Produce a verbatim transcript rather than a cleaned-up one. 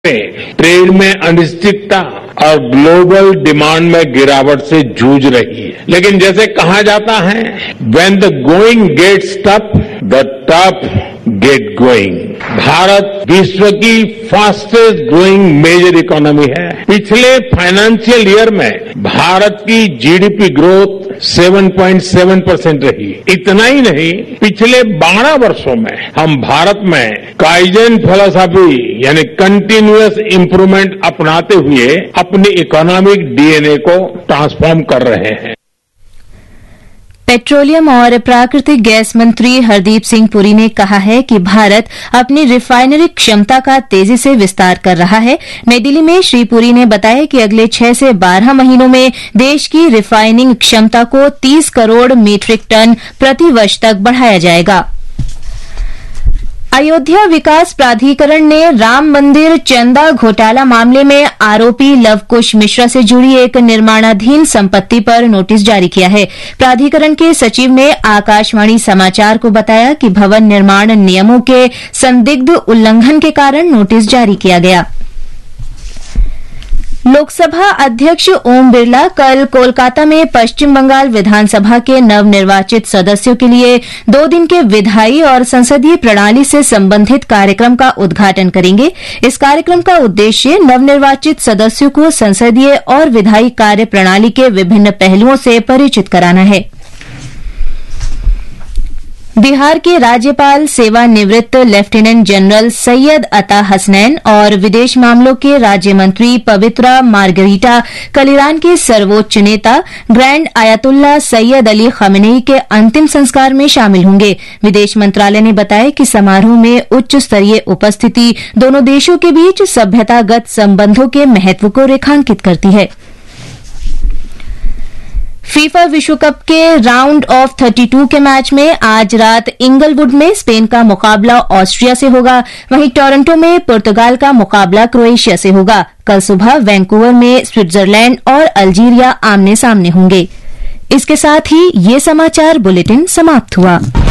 Trade में अनिश्चितता और ग्लोबल डिमांड में गिरावट से जूझ रही है, लेकिन जैसे कहा जाता है, when the going gets tough the tough get going. Bharat विश्व की फास्टेस्ट ग्रोइंग मेजर इकोनॉमी है। पिछले फाइनेंशियल ईयर में भारत की जीडीपी ग्रोथ सात पॉइंट सात परसेंट रही। इतना ही नहीं, पिछले बारह वर्षों में हम भारत में काइजन फिलॉसफी यानी कंटिन्यूअस इंप्रूवमेंट अपनाते हुए अपनी इकोनॉमिक डीएनए को ट्रांसफॉर्म कर रहे हैं। पेट्रोलियम और प्राकृतिक गैस मंत्री हरदीप सिंह पुरी ने कहा है कि भारत अपनी रिफाइनरी क्षमता का तेजी से विस्तार कर रहा है। नई दिल्ली में श्री पुरी ने बताया कि अगले छह से बारह महीनों में देश की रिफाइनिंग क्षमता को तीस करोड़ मीट्रिक टन प्रति वर्ष तक बढ़ाया जाएगा। अयोध्या विकास प्राधिकरण ने राम मंदिर चंदा घोटाला मामले में आरोपी लवकुश मिश्रा से जुड़ी एक निर्माणाधीन संपत्ति पर नोटिस जारी किया है। प्राधिकरण के सचिव ने आकाशवाणी समाचार को बताया कि भवन निर्माण नियमों के संदिग्ध उल्लंघन के कारण नोटिस जारी किया गया। लोकसभा अध्यक्ष ओम बिरला कल कोलकाता में पश्चिम बंगाल विधानसभा के नवनिर्वाचित सदस्यों के लिए दो दिन के विधायी और संसदीय प्रणाली से संबंधित कार्यक्रम का उद्घाटन करेंगे। इस कार्यक्रम का उद्देश्य नवनिर्वाचित सदस्यों को संसदीय और विधायी कार्य प्रणाली के विभिन्न पहलुओं से परिचित कराना है। बिहार के राज्यपाल सेवानिवृत्त लेफ्टिनेंट जनरल सैयद अता हसनैन और विदेश मामलों के राज्य मंत्री पवित्रा मार्गरीटा कल ईरान के सर्वोच्च नेता grand ayatollah Syed Ali Khamenei के अंतिम संस्कार में शामिल होंगे। विदेश मंत्रालय ने बताया कि समारोह में उच्च स्तरीय उपस्थिति दोनों देशों के बीच सभ्यतागत संबंधों के महत्व को रेखांकित करती है। फीफा विश्व कप के राउंड ऑफ बत्तीस के मैच में आज रात इंगलवुड में स्पेन का मुकाबला ऑस्ट्रिया से होगा, वहीं टोरंटो में पुर्तगाल का मुकाबला क्रोएशिया से होगा। कल सुबह वैंकूवर में स्विट्जरलैंड और अल्जीरिया आमने सामने होंगे। इसके साथ ही ये समाचार बुलेटिन समाप्त हुआ।